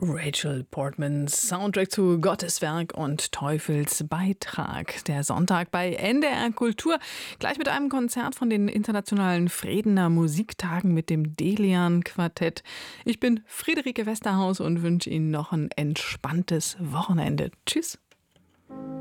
Rachel Portmans Soundtrack zu Gottes Werk und Teufels Beitrag. Der Sonntag bei NDR Kultur. Gleich mit einem Konzert von den Internationalen Fredener Musiktagen mit dem Delian Quartett. Ich bin Friederike Westerhaus und wünsche Ihnen noch ein entspanntes Wochenende. Tschüss.